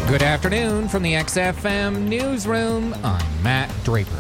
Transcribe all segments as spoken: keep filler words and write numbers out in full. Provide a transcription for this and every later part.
Good afternoon from the X F M Newsroom. I'm Matt Draper.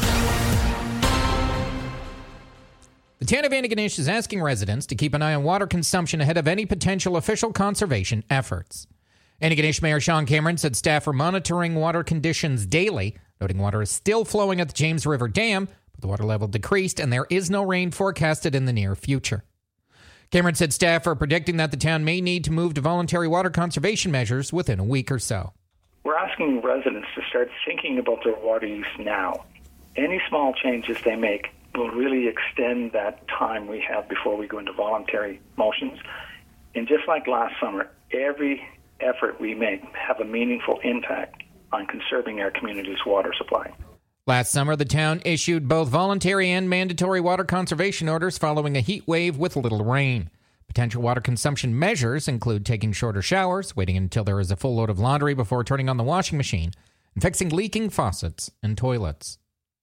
The town of Antigonish is asking residents to keep an eye on water consumption ahead of any potential official conservation efforts. Antigonish Mayor Sean Cameron said staff are monitoring water conditions daily, noting water is still flowing at the James River Dam, but the water level decreased and there is no rain forecasted in the near future. Cameron said staff are predicting that the town may need to move to voluntary water conservation measures within a week or so. We're asking residents to start thinking about their water use now. Any small changes they make will really extend that time we have before we go into voluntary motions. And just like last summer, every effort we make have a meaningful impact on conserving our community's water supply. Last summer, the town issued both voluntary and mandatory water conservation orders following a heat wave with little rain. Potential water consumption measures include taking shorter showers, waiting until there is a full load of laundry before turning on the washing machine, and fixing leaking faucets and toilets.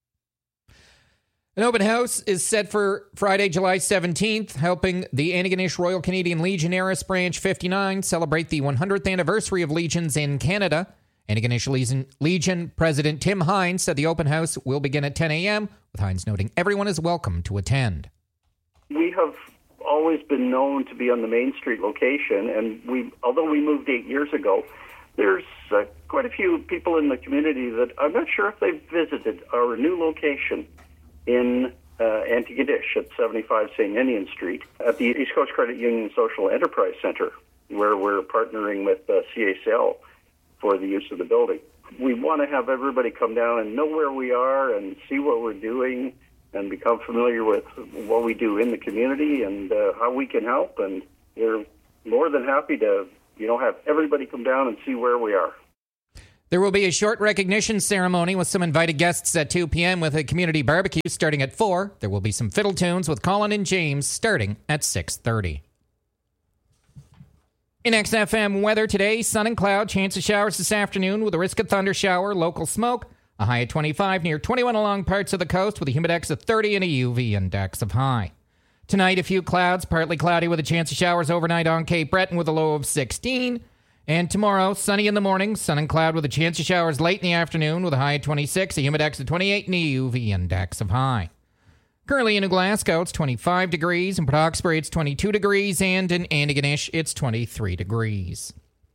An open house is set for Friday, July seventeenth, helping the Antigonish Royal Canadian Legion Heiress Branch fifty-nine celebrate the one hundredth anniversary of Legions in Canada. Antigonish Legion, Legion President Tim Hines said the open house will begin at ten a.m., with Hines noting everyone is welcome to attend. We have always been known to be on the Main Street location, and we, although we moved eight years ago, there's uh, quite a few people in the community that I'm not sure if they've visited our new location in uh, Antigonish at seventy-five Saint Ninian Street at the East Coast Credit Union Social Enterprise Center, where we're partnering with uh, C A C L for the use of the building. We want to have everybody come down and know where we are and see what we're doing and become familiar with what we do in the community and uh, how we can help. And we're more than happy to, you know, have everybody come down and see where we are. There will be a short recognition ceremony with some invited guests at two p.m. with a community barbecue starting at four. There will be some fiddle tunes with Colin and James starting at six thirty. In X F M weather today, sun and cloud, chance of showers this afternoon with a risk of thunder shower, local smoke, a high of twenty-five near twenty-one along parts of the coast with a humidex of thirty and a U V index of high. Tonight, a few clouds, partly cloudy with a chance of showers overnight on Cape Breton with a low of sixteen. And tomorrow, sunny in the morning, sun and cloud with a chance of showers late in the afternoon with a high of twenty-six, a humidex of twenty-eight and a U V index of high. Currently in New Glasgow, it's twenty-five degrees. In Port Hawkesbury, it's twenty-two degrees. And in Antigonish, it's twenty-three degrees.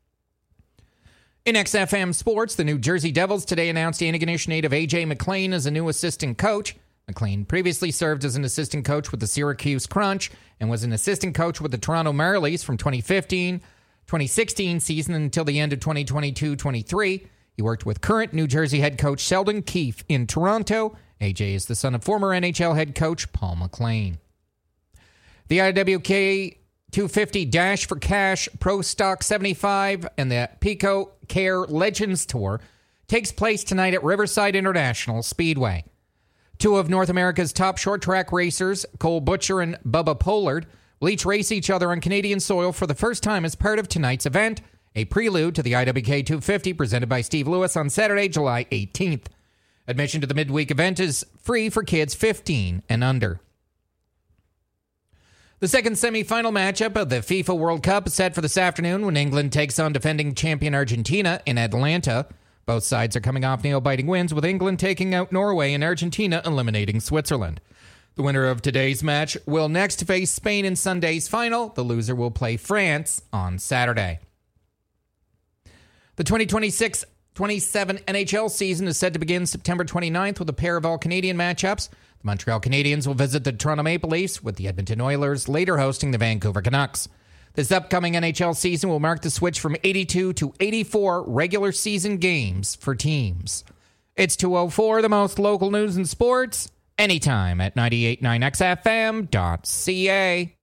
In X F M Sports, the New Jersey Devils today announced Antigonish native A J McLean as a new assistant coach. McLean previously served as an assistant coach with the Syracuse Crunch and was an assistant coach with the Toronto Marlies from twenty fifteen twenty sixteen season until the end of twenty twenty-two twenty-three. He worked with current New Jersey head coach Sheldon Keefe in Toronto. A J is the son of former N H L head coach Paul McLean. The I W K two fifty Dash for Cash Pro Stock seventy-five and the Pico Care Legends Tour takes place tonight at Riverside International Speedway. Two of North America's top short track racers, Cole Butcher and Bubba Pollard, will each race each other on Canadian soil for the first time as part of tonight's event, a prelude to the I W K two fifty presented by Steve Lewis on Saturday, July eighteenth. Admission to the midweek event is free for kids fifteen and under. The second semifinal matchup of the FIFA World Cup is set for this afternoon when England takes on defending champion Argentina in Atlanta. Both sides are coming off nail-biting wins, with England taking out Norway and Argentina eliminating Switzerland. The winner of today's match will next face Spain in Sunday's final. The loser will play France on Saturday. The twenty twenty-six twenty-seven N H L season is set to begin September twenty-ninth with a pair of all-Canadian matchups. The Montreal Canadiens will visit the Toronto Maple Leafs, with the Edmonton Oilers later hosting the Vancouver Canucks. This upcoming N H L season will mark the switch from eighty-two to eighty-four regular season games for teams. It's two oh four, the most local news and sports, anytime at nine eighty-nine X F M dot C A.